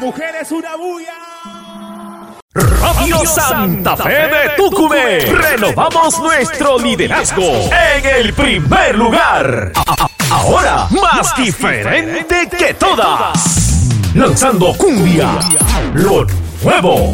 mujeres una bulla. Radio Santa Fe de Tucumé. Renovamos nuestro liderazgo en el primer lugar. Ahora más diferente que todas. Lanzando cumbia, lo nuevo.